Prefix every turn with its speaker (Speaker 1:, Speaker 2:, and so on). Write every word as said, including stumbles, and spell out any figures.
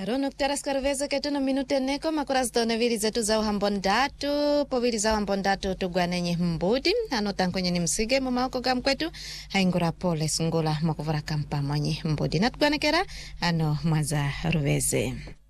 Speaker 1: Arono kutaras karveza ketuna minute neko makuras done viri zetu za uhambondatu poviri za uhambondatu tugwanenye mbudi ano tankonye ni msige mumauko gamkwetu haingura pole sungula makuvura kampa mwenye mbudi natugwanekera ano maza ruveze.